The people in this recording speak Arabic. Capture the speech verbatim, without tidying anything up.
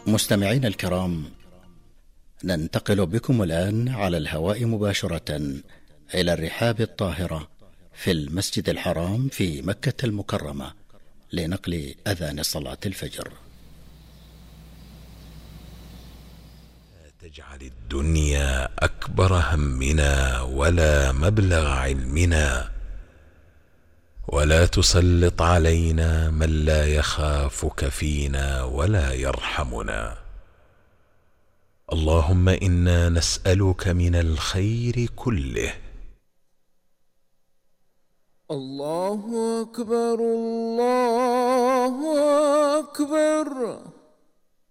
مستمعين الكرام، ننتقل بكم الآن على الهواء مباشرة إلى الرحاب الطاهرة في المسجد الحرام في مكة المكرمة لنقل أذان صلاة الفجر. لا تجعل الدنيا أكبر همنا ولا مبلغ علمنا، ولا تسلط علينا من لا يخافك فينا ولا يرحمنا. اللهم إنا نسألك من الخير كله. الله أكبر، الله أكبر.